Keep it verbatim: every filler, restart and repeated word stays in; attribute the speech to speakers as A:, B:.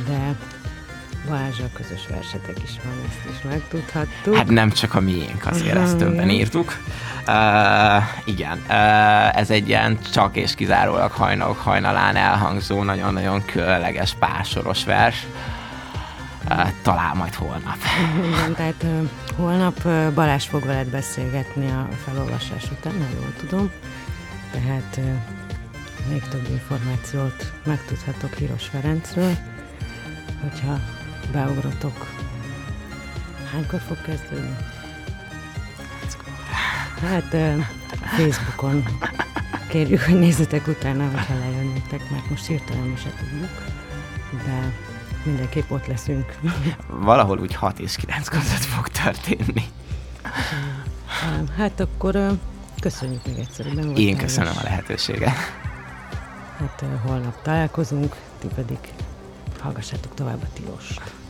A: de Balázsral közös versetek is van, ezt is megtudhattuk.
B: Hát nem csak a miénk, azért ezt többen írtuk. Uh, igen, uh, ez egy ilyen csak és kizárólag hajnalok hajnalán elhangzó, nagyon-nagyon különleges pársoros vers. Uh, talán majd holnap.
A: Igen, tehát uh, holnap uh, Balázs fog veled beszélgetni a felolvasás után, ha jól tudom. Tehát uh, még több információt megtudhatok Piros Ferencről, hogyha beugratok. Hánykor fog kezdődni? Hát uh, Facebookon kérjük, hogy nézzetek utána, hogyha lejön nektek, mert most hirtelen mi se tudjuk, de mindenképp ott leszünk.
B: Valahol úgy hat és kilenc között fog történni.
A: Hát akkor uh, köszönjük még egyszer, hogy nem
B: Én köszönöm a lehetőséget.
A: Hát uh, holnap találkozunk, ti pedig hallgassátok tovább a Tilost.